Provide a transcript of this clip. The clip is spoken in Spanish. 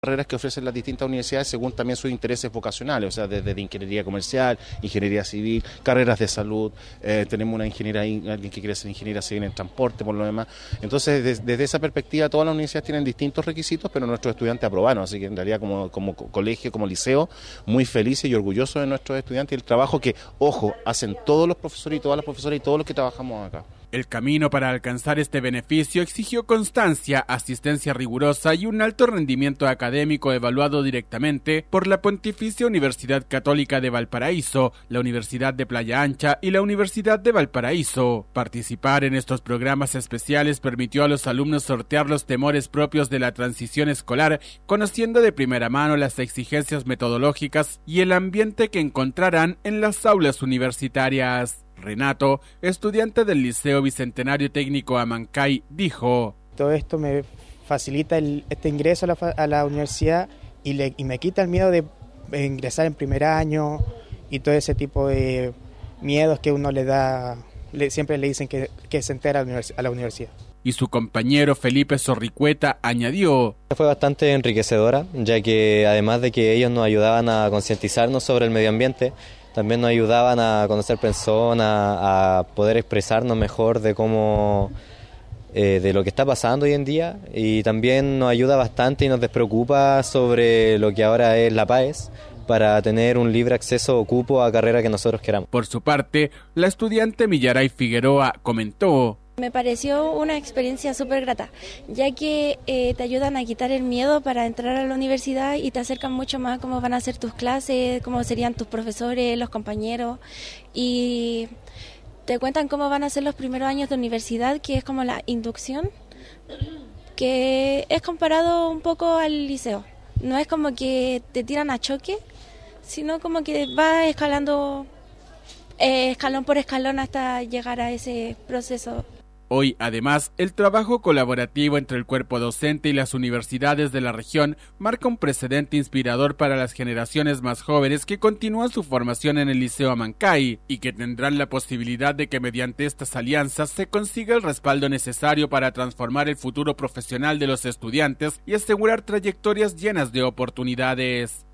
carreras que ofrecen las distintas universidades según también sus intereses vocacionales, o sea, desde ingeniería comercial, ingeniería civil, carreras de salud, tenemos una ingeniera, alguien que quiere ser ingeniera civil en transporte, por lo demás. Entonces, desde esa perspectiva, todas las universidades tienen distintos requisitos, pero nuestros estudiantes aprobaron, así que en realidad como colegio, como liceo, muy felices y orgullosos de nuestros estudiantes y el trabajo que, ojo, hacen todos los profesores y todas las profesoras y todos los que trabajamos acá. El camino para alcanzar este beneficio exigió constancia, asistencia rigurosa y un alto rendimiento académico evaluado directamente por la Pontificia Universidad Católica de Valparaíso, la Universidad de Playa Ancha y la Universidad de Valparaíso. Participar en estos programas especiales permitió a los alumnos sortear los temores propios de la transición escolar, conociendo de primera mano las exigencias metodológicas y el ambiente que encontrarán en las aulas universitarias. Renato, estudiante del Liceo Bicentenario Técnico Amancay, dijo: todo esto me facilita este ingreso a la universidad y me quita el miedo de ingresar en primer año y todo ese tipo de miedos que uno le da, siempre le dicen que se entera a la universidad. Y su compañero Felipe Zorricueta añadió: fue bastante enriquecedora, ya que además de que ellos nos ayudaban a concientizarnos sobre el medio ambiente, también nos ayudaban a conocer personas, a poder expresarnos mejor de cómo, de lo que está pasando hoy en día, y también nos ayuda bastante y nos despreocupa sobre lo que ahora es la PAES, para tener un libre acceso o cupo a carrera que nosotros queramos. Por su parte, la estudiante Millaray Figueroa comentó: me pareció una experiencia súper grata, ya que te ayudan a quitar el miedo para entrar a la universidad y te acercan mucho más a cómo van a ser tus clases, cómo serían tus profesores, los compañeros, y te cuentan cómo van a ser los primeros años de universidad, que es como la inducción, que es comparado un poco al liceo. No es como que te tiran a choque, sino como que vas escalando escalón por escalón hasta llegar a ese proceso. Hoy, además, el trabajo colaborativo entre el cuerpo docente y las universidades de la región marca un precedente inspirador para las generaciones más jóvenes que continúan su formación en el Liceo Amancay y que tendrán la posibilidad de que mediante estas alianzas se consiga el respaldo necesario para transformar el futuro profesional de los estudiantes y asegurar trayectorias llenas de oportunidades.